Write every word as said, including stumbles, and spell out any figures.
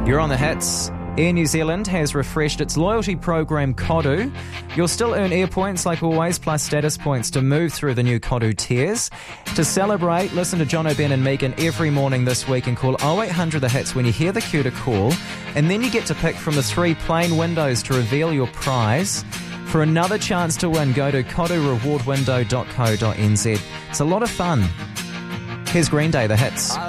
You're on the hits. Air New Zealand has refreshed its loyalty program Kodu. You'll still earn air points like always, plus status points to move through the new Kodu tiers. To celebrate, listen to John O'Ben and Megan every morning this week and call oh eight hundred the hits when you hear the cue to call. And then you get to pick from the three plain windows to reveal your prize. For another chance to win, go to kodu reward window dot co dot n z. It's a lot of fun. Here's Green Day, the hits.